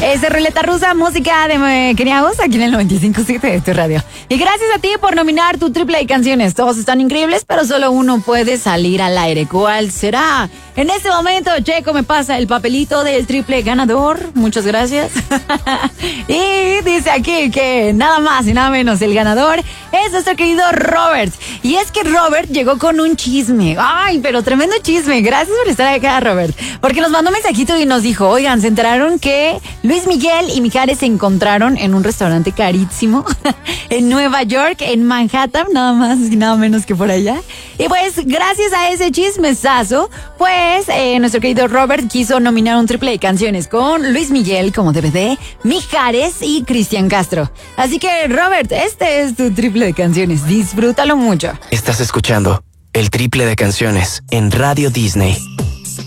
Es de Ruleta Rusa, música de Kenia Agus, aquí en el 95.7 de tu radio. Y gracias a ti por nominar tu triple de canciones. Todos están increíbles, pero solo uno puede salir al aire. ¿Cuál será? En este momento, Checo me pasa el papelito del triple ganador. Muchas gracias. Y dice aquí que nada más y nada menos el ganador es nuestro querido Robert. Y es que Robert llegó con un chisme. Ay, pero tremendo chisme. Gracias por estar acá, Robert. Porque nos mandó un mensajito y nos dijo, oigan, se enteraron que Luis Miguel y Mijares se encontraron en un restaurante carísimo en Nueva York, en Manhattan, nada más y nada menos que por allá. Y pues, gracias a ese chismesazo, pues, nuestro querido Robert quiso nominar un triple de canciones con Luis Miguel como DVD, Mijares y Cristian Castro. Así que, Robert, este es tu triple de canciones. Disfrútalo mucho. Estás escuchando el triple de canciones en Radio Disney.